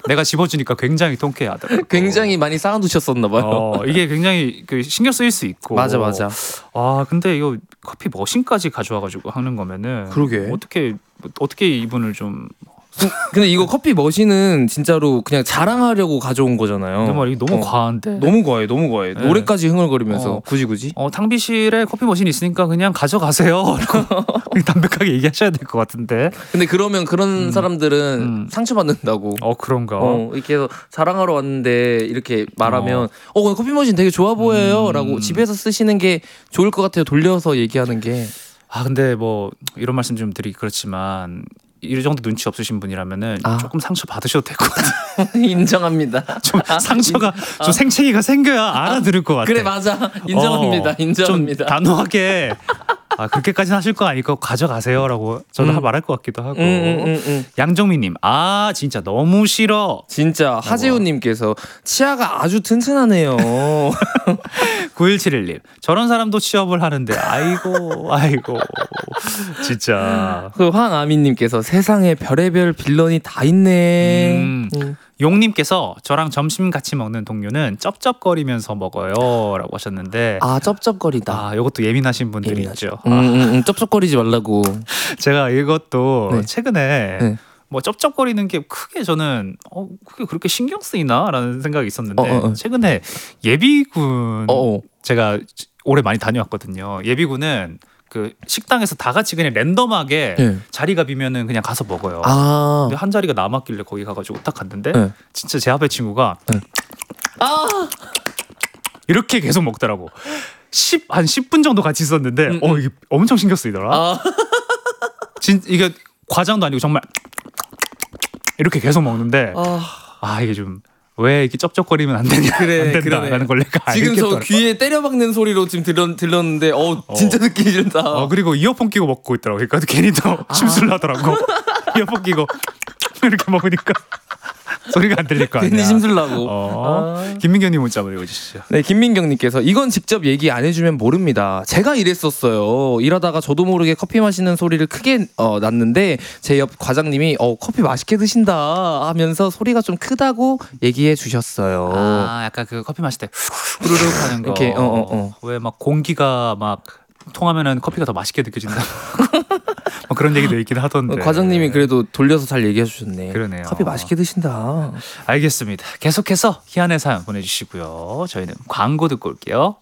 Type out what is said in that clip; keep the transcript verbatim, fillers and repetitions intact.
내가 집어주니까 굉장히 통쾌하더라고. 굉장히 많이 쌓아두셨었나 봐요. 어, 이게 굉장히 그 신경 쓰일 수 있고. 맞아 맞아. 아 근데 이거 커피 머신까지 가져와가지고 하는 거면은 그러게. 어떻게 어떻게 이분을 좀. 근데 이거 커피 머신은 진짜로 그냥 자랑하려고 가져온 거잖아요. 근데 말이 너무 어. 과한데. 너무 과해, 너무 과해. 네. 노래까지 흥얼거리면서 어. 굳이 굳이. 어 탕비실에 커피 머신이 있으니까 그냥 가져가세요. 담백하게 얘기하셔야 될 것 같은데. 근데 그러면 그런 음. 사람들은 음. 상처받는다고. 어 그런가. 어, 이렇게 해서 자랑하러 왔는데 이렇게 말하면 어, 어 커피 머신 되게 좋아 보여요라고 음. 집에서 쓰시는 게 좋을 것 같아요. 돌려서 얘기하는 게. 아 근데 뭐 이런 말씀 좀 드리기 그렇지만 이 정도 눈치 없으신 분이라면은 아. 조금 상처 받으셔도 될 것 같아요. 인정합니다. 좀 상처가 아. 좀 생채기가 생겨야 알아들을 것 같아. 그래 맞아. 인정합니다. 어, 인정합니다. 좀 단호하게 아 그렇게까지는 하실 거 아니고 가져가세요라고 저는 음. 말할 것 같기도 하고. 음, 음, 음, 음. 양정민님 아 진짜 너무 싫어. 진짜 하재훈님께서 치아가 아주 튼튼하네요. 구일칠일님 저런 사람도 취업을 하는데 아이고 아이고 진짜. 그 황아미님께서 세상에 별의별 빌런이 다 있네. 음. 음. 용님께서 저랑 점심 같이 먹는 동료는 쩝쩝거리면서 먹어요라고 하셨는데 아 쩝쩝거리다. 아 이것도 예민하신 분들이 예민하죠. 있죠. 음, 음, 음, 쩝쩝거리지 말라고. 제가 이것도 네. 최근에 네. 뭐 쩝쩝거리는 게 크게 저는 어 그게 그렇게 신경 쓰이나라는 생각이 있었는데 어, 어, 어. 최근에 예비군 어, 어. 제가 올해 많이 다녀왔거든요. 예비군은 그 식당에서 다 같이 그냥 랜덤하게 네. 자리가 비면은 그냥 가서 먹어요. 아. 근데 한 자리가 남았길래 거기 가가지고 딱 갔는데 네. 진짜 제 앞에 친구가 네. 아. 이렇게 계속 먹더라고. 십, 한 십 분 정도 같이 있었는데 음, 어 이게 엄청 신경 쓰이더라. 아. 진 이게 과장도 아니고 정말 이렇게 계속 먹는데 아. 아 이게 좀 왜 이렇게 쩝쩝거리면 안 되냐 그래, 안 된다라는 그러네. 걸 내가 지금 저 알겠더라. 귀에 때려박는 소리로 지금 들렸, 들렸는데 어, 어. 진짜 듣기 싫다. 어 그리고 이어폰 끼고 먹고 있더라고. 그러니까 괜히 더 아. 심술나더라고. 이어폰 끼고 이렇게 먹으니까 소리가 안 들릴 거 아니야. 괜히 심술나고. 어. 아. 김민경님 문자 한번 읽어주시죠. 네, 김민경님께서 이건 직접 얘기 안 해주면 모릅니다. 제가 이랬었어요. 일하다가 저도 모르게 커피 마시는 소리를 크게 어, 났는데 제 옆 과장님이 어, 커피 맛있게 드신다 하면서 소리가 좀 크다고 얘기해 주셨어요. 아 약간 그 커피 마실 때 후루룩 하는 거. 이렇게, 어, 어, 어. 왜 막 공기가 막 통하면은 커피가 더 맛있게 느껴진다. 뭐 그런 얘기도 있긴 하던데. 어, 과장님이 그래도 돌려서 잘 얘기해 주셨네. 그러네요. 커피 맛있게 드신다. 알겠습니다. 계속해서 희한의 사연 보내주시고요. 저희는 광고 듣고 올게요.